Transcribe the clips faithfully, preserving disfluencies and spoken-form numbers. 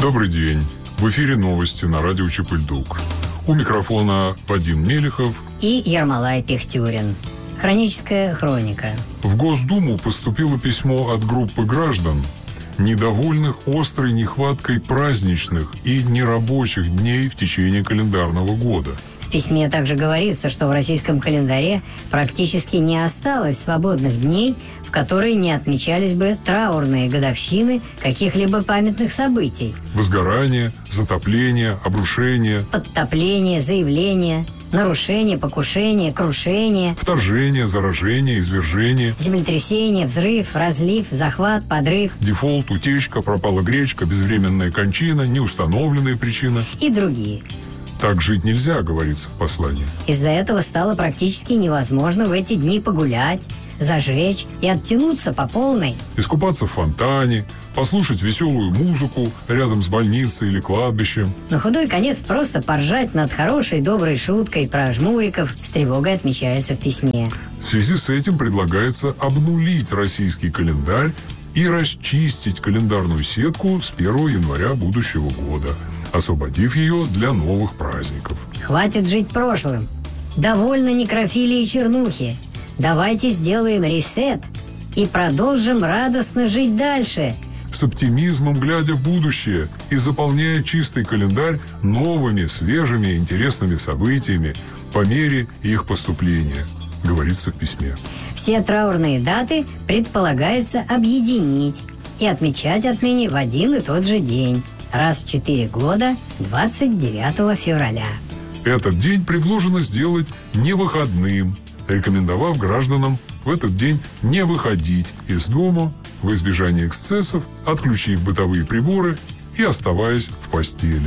Добрый день. В эфире новости на радио Чапыльдук. У микрофона Вадим Мелихов и Ермолай Пихтюрин. Хроническая хроника. В Госдуму поступило письмо от группы граждан, недовольных острой нехваткой праздничных и нерабочих дней в течение календарного года. В письме также говорится, что в российском календаре практически не осталось свободных дней, в которые не отмечались бы траурные годовщины каких-либо памятных событий. Возгорание, затопление, обрушение, подтопление, заявление, нарушение, покушение, крушение, вторжение, заражение, извержение, землетрясение, взрыв, разлив, захват, подрыв, дефолт, утечка, пропала гречка, безвременная кончина, неустановленная причина и другие. Так жить нельзя, говорится в послании. Из-за этого стало практически невозможно в эти дни погулять, зажечь и оттянуться по полной. Искупаться в фонтане, послушать веселую музыку рядом с больницей или кладбищем. На худой конец просто поржать над хорошей доброй шуткой про жмуриков с тревогой отмечается в письме. В связи с этим предлагается обнулить российский календарь и расчистить календарную сетку с первого января будущего года, освободив ее для новых праздников. Хватит жить прошлым. Довольно некрофилии и чернухи. Давайте сделаем ресет и продолжим радостно жить дальше. С оптимизмом глядя в будущее и заполняя чистый календарь новыми, свежими, интересными событиями по мере их поступления, говорится в письме. Все траурные даты предполагается объединить и отмечать отныне в один и тот же день, раз в четыре года, двадцать девятого февраля. Этот день предложено сделать невыходным, рекомендовав гражданам в этот день не выходить из дома в избежание эксцессов, отключив бытовые приборы и оставаясь в постели.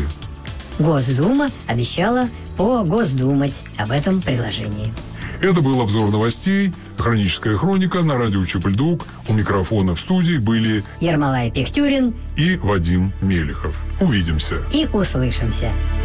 Госдума обещала погосдумать об этом предложении. Это был обзор новостей. Хроническая хроника на радио Чапыльдук. У микрофона в студии были Ермолай Пихтюрин и Вадим Мелихов. Увидимся и услышимся.